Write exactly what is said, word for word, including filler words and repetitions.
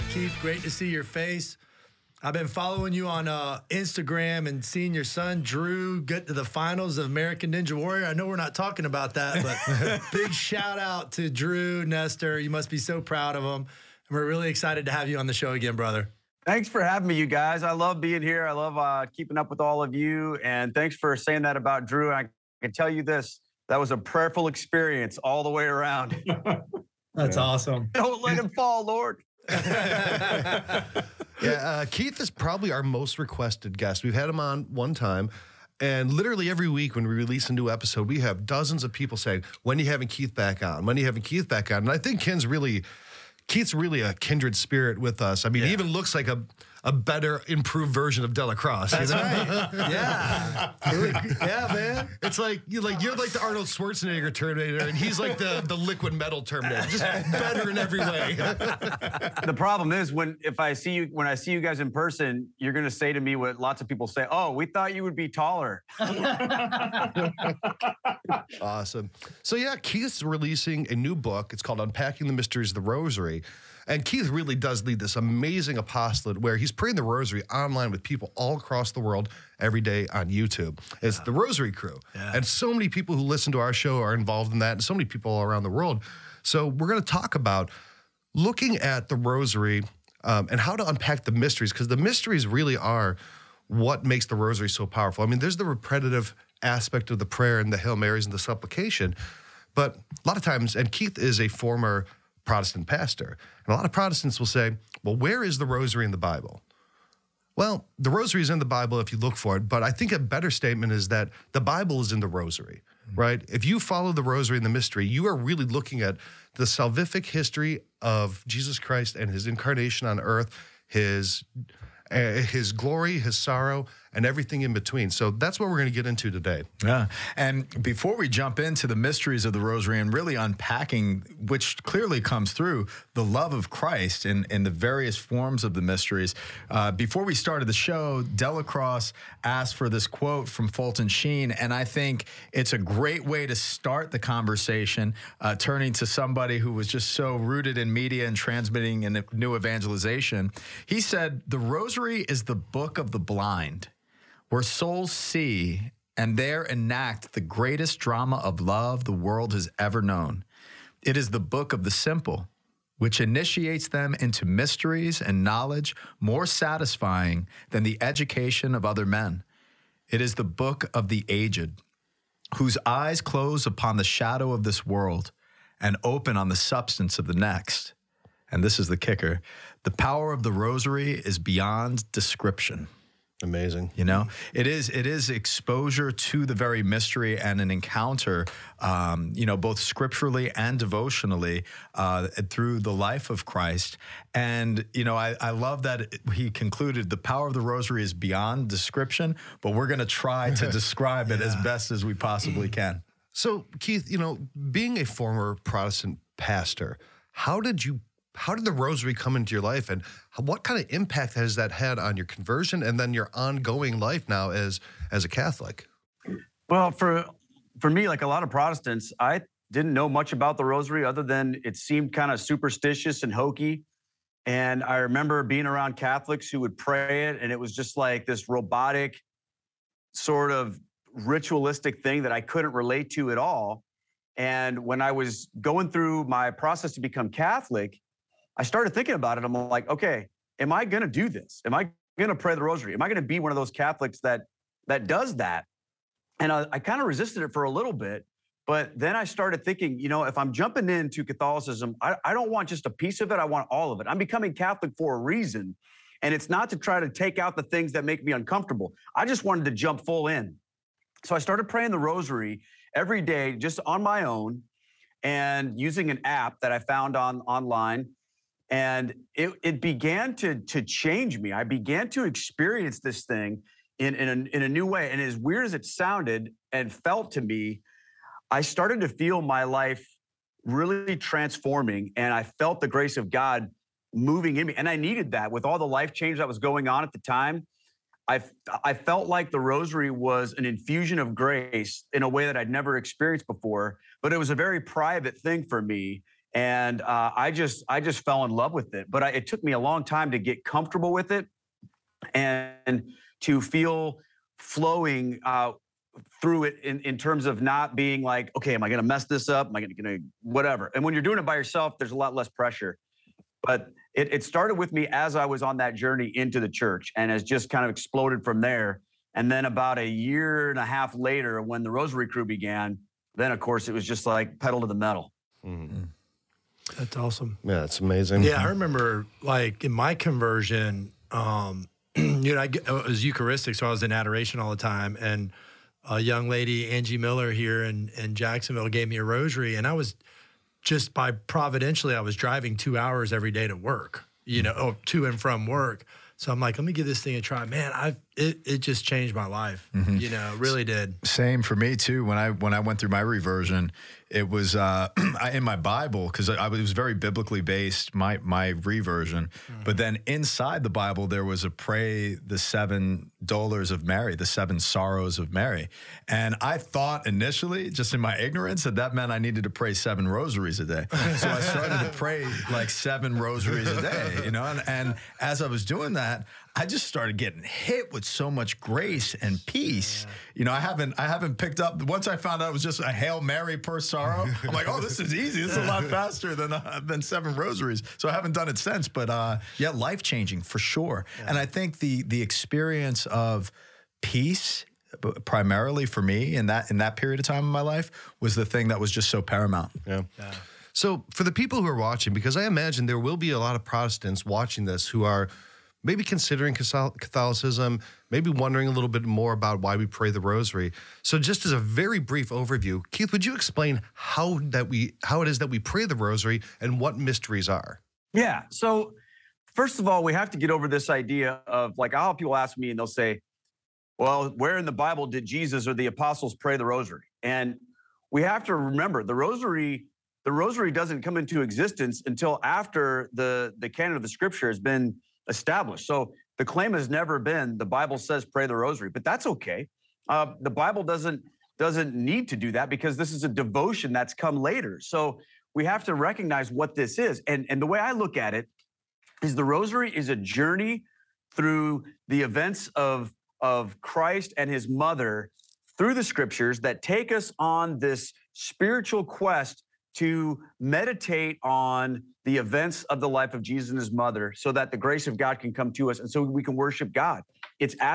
Keith, great to see your face. I've been following you on uh, Instagram and seeing your son, Drew, get to the finals of American Ninja Warrior. I know we're not talking about that, but big shout out to Drew, Nestor. You must be so proud of him. And we're really excited to have you on the show again, brother. Thanks for having me, you guys. I love being here. I love uh, keeping up with all of you. And thanks for saying that about Drew. I can tell you this, that was a prayerful experience all the way around. That's yeah. awesome. Don't let him fall, Lord. yeah, uh, Keith is probably our most requested guest. We've had him on one time, and literally every week when we release a new episode, we have dozens of people saying, when are you having Keith back on? When are you having Keith back on? And I think Ken's really, Keith's really a kindred spirit with us. I mean, yeah. he even looks like a, a better, improved version of Delacrosse. That's you know? right. Yeah. Yeah, man. It's like, you're like you're like the Arnold Schwarzenegger Terminator, and he's like the, the liquid metal Terminator. Just better in every way. The problem is when if I see you when I see you guys in person, you're gonna say to me what lots of people say, oh, we thought you would be taller. Awesome. So yeah, Keith's releasing a new book. It's called Unpacking the Mysteries of the Rosary. And Keith really does lead this amazing apostolate where he's praying the rosary online with people all across the world every day on YouTube. It's yeah. the Rosary Crew. Yeah. And so many people who listen to our show are involved in that, and so many people all around the world. So we're going to talk about looking at the rosary um, and how to unpack the mysteries, because the mysteries really are what makes the rosary so powerful. I mean, there's the repetitive aspect of the prayer and the Hail Marys and the supplication, but a lot of times, and Keith is a former Protestant pastor, and a lot of Protestants will say, well, where is the rosary in the Bible? Well, the rosary is in the Bible if you look for it, but I think a better statement is that the Bible is in the rosary, mm-hmm. right? If you follow the rosary and the mystery, you are really looking at the salvific history of Jesus Christ and his incarnation on earth, his uh, his glory, his sorrow, and everything in between. So that's what we're going to get into today. Yeah. And before we jump into the mysteries of the rosary and really unpacking, which clearly comes through the love of Christ in, in the various forms of the mysteries, uh, before we started the show, Delacrosse asked for this quote from Fulton Sheen, and I think it's a great way to start the conversation, uh, turning to somebody who was just so rooted in media and transmitting in new evangelization. He said, the rosary is the book of the blind, where souls see and there enact the greatest drama of love the world has ever known. It is the book of the simple, which initiates them into mysteries and knowledge more satisfying than the education of other men. It is the book of the aged, whose eyes close upon the shadow of this world and open on the substance of the next. And this is the kicker. The power of the rosary is beyond description. Amazing. You know, it is it is exposure to the very mystery and an encounter, um, you know, both scripturally and devotionally uh, through the life of Christ. And, you know, I, I love that he concluded the power of the rosary is beyond description, but we're going to try to describe it yeah. as best as we possibly can. So, Keith, you know, being a former Protestant pastor, how did you How did the rosary come into your life, and what kind of impact has that had on your conversion and then your ongoing life now as as a Catholic? Well, for for me, like a lot of Protestants, I didn't know much about the rosary other than it seemed kind of superstitious and hokey. And I remember being around Catholics who would pray it, and it was just like this robotic sort of ritualistic thing that I couldn't relate to at all. And when I was going through my process to become Catholic, I started thinking about it. I'm like, okay, am I going to do this? Am I going to pray the rosary? Am I going to be one of those Catholics that that does that? And I, I kind of resisted it for a little bit, but then I started thinking, you know, if I'm jumping into Catholicism, I, I don't want just a piece of it. I want all of it. I'm becoming Catholic for a reason, and it's not to try to take out the things that make me uncomfortable. I just wanted to jump full in. So I started praying the rosary every day, just on my own, and using an app that I found on online. And it, it began to, to change me. I began to experience this thing in, in, a, in a new way. And as weird as it sounded and felt to me, I started to feel my life really transforming. And I felt the grace of God moving in me. And I needed that with all the life change that was going on at the time. I, I felt like the rosary was an infusion of grace in a way that I'd never experienced before, but it was a very private thing for me. And uh, I just I just fell in love with it. But I, it took me a long time to get comfortable with it and to feel flowing uh, through it in, in terms of not being like, okay, am I going to mess this up? Am I going to whatever? And when you're doing it by yourself, there's a lot less pressure. But it, it started with me as I was on that journey into the church and has just kind of exploded from there. And then about a year and a half later, when the Rosary Crew began, then of course it was just like pedal to the metal. Mm-hmm. That's awesome. Yeah, it's amazing. Yeah, I remember like in my conversion, um, you know, I, I was Eucharistic, so I was in adoration all the time. And a young lady, Angie Miller here in, in Jacksonville, gave me a rosary. And I was just by providentially, I was driving two hours every day to work, you know, or to and from work. So I'm like, let me give this thing a try. Man, I it it just changed my life. Mm-hmm. You know, it really did. Same for me too. When I when I went through my reversion, it was uh, I, in my Bible because I, I was very biblically based. My my reversion, mm-hmm. But then inside the Bible there was a pray the seven dolors of Mary, the seven sorrows of Mary, and I thought initially, just in my ignorance, that that meant I needed to pray seven rosaries a day. So I started to pray like seven rosaries a day. You know, and, and as I was doing that, I just started getting hit with so much grace and peace. Yeah. You know, I haven't I haven't picked up, once I found out it was just a Hail Mary per sorrow, I'm like, oh, this is easy. This is a lot faster than uh, than seven rosaries. So I haven't done it since. But uh, yeah, life-changing for sure. Yeah. And I think the the experience of peace, primarily for me in that in that period of time in my life, was the thing that was just so paramount. Yeah. yeah. So for the people who are watching, because I imagine there will be a lot of Protestants watching this who are maybe considering Catholicism, maybe wondering a little bit more about why we pray the Rosary. So just as a very brief overview, Keith, would you explain how that we how it is that we pray the Rosary and what mysteries are? Yeah. So first of all, we have to get over this idea of, like, I'll have people ask me and they'll say, well, where in the Bible did Jesus or the apostles pray the Rosary? And we have to remember the Rosary, the Rosary doesn't come into existence until after the, the canon of the Scripture has been established. So the claim has never been the Bible says pray the Rosary, but that's okay. Uh, the Bible doesn't doesn't need to do that because this is a devotion that's come later. So we have to recognize what this is. And, and the way I look at it is the Rosary is a journey through the events of, of Christ and his mother through the Scriptures that take us on this spiritual quest to meditate on the events of the life of Jesus and his mother so that the grace of God can come to us and so we can worship God. It's